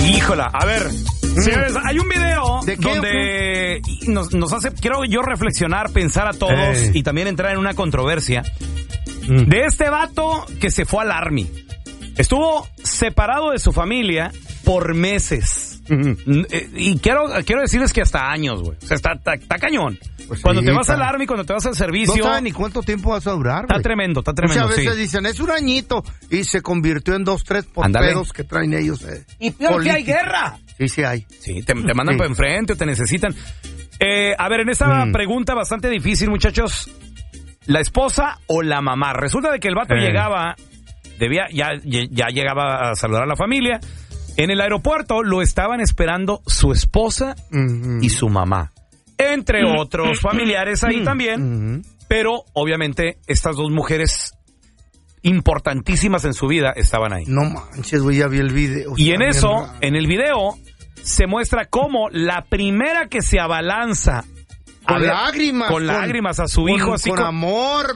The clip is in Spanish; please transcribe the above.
Híjola, a ver, señores, hay un video donde nos hace, creo yo, reflexionar, pensar a todos y también entrar en una controversia de este vato que se fue al Army. Estuvo separado de su familia por meses. Y quiero decirles que hasta años, güey. O sea, está cañón. Pues cuando te vas al Army, cuando te vas al servicio... No sabes ni cuánto tiempo vas a durar, güey. Está tremendo, Muchas veces dicen, es un añito, y se convirtió en 2-3 por pedos que traen ellos. Y peor que hay guerra. Sí hay. Sí, te mandan para enfrente o te necesitan. A ver, en esta pregunta bastante difícil, muchachos, ¿la esposa o la mamá? Resulta de que el vato llegaba, ya llegaba a saludar a la familia. En el aeropuerto lo estaban esperando su esposa y su mamá. Entre otros familiares ahí también. Pero, obviamente, estas dos mujeres importantísimas en su vida estaban ahí. No manches, güey, ya vi el video. Y en eso, en el video, se muestra cómo la primera que se abalanza con lágrimas a su hijo, así con amor,